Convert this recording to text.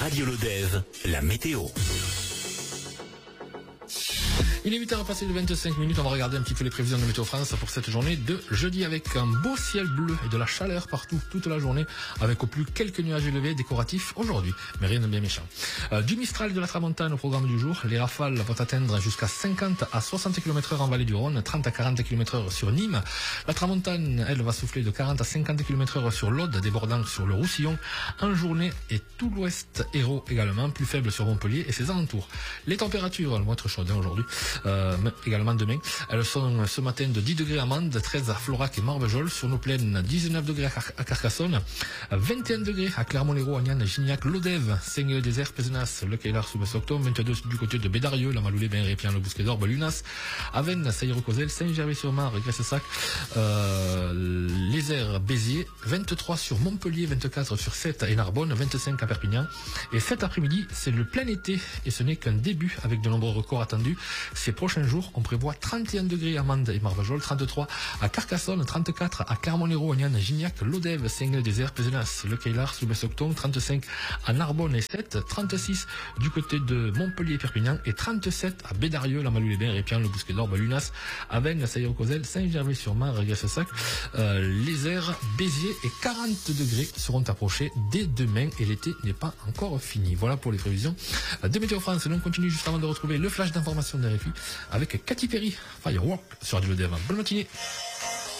Radio Lodève, la météo. Il est 8h passé de 25 minutes, on va regarder un petit peu les prévisions de Météo France pour cette journée de jeudi avec un beau ciel bleu et de la chaleur partout toute la journée avec au plus quelques nuages élevés décoratifs aujourd'hui, mais rien de bien méchant. Du Mistral et de la Tramontane au programme du jour, les rafales vont atteindre jusqu'à 50 à 60 km/h en vallée du Rhône, 30 à 40 km/h sur Nîmes. La Tramontane, elle, va souffler de 40 à 50 km/h sur l'Aude, débordant sur le Roussillon en journée et tout l'ouest Hérault également, plus faible sur Montpellier et ses alentours. Les températures vont être chaudes aujourd'hui. Également demain. Elles sont ce matin de 10 degrés à Mende, 13 à Florac et Marvejols, sur nos plaines 19 degrés à Carcassonne, 21 degrés à Clermont-Lérault, Agnan, Gignac, Lodève, Seignelay-des-Airs, Pézenas, Le Caillard, Soubesoctom, 22 du côté de Bédarieux, La Maloulé, Ben Répian, Le Bousquet d'Orbe, Lunas, Avennes, Sailly-Rocausel, Saint-Gervais-sur-Mar, Gresse-Sac, Les Airs, Béziers, 23 sur Montpellier, 24 sur 7 et Narbonne, 25 à Perpignan. Et cet après-midi, c'est le plein été et ce n'est qu'un début avec de nombreux records attendus. Ces prochains jours, on prévoit 31 degrés à Mende et Marvejols, 33 à Carcassonne, 34 à Clermont-Lérault, Agnan, Gignac, Lodève, Seignelay-des-Airs, Pézenas, Le Caillard, Soubesoctom, 35 à Narbonne et 7, 36 du côté de Montpellier et Perpignan et 37 à Bédarieux, La Maloulé, Ben Répian, Le Bousquet d'Orbe, Lunas, Avennes, Sailly-Rocausel, Saint-Gervais-sur-Mar, Gresse-Sac, Les Airs, Béziers et 40 degrés seront approchés dès demain et l'été n'est pas encore fini. Voilà pour les prévisions de Météo France. Nous on continue juste avant de retrouver le flash d'information de RFI avec Katy Perry, Firework sur Radio Lodève. Bonne matinée.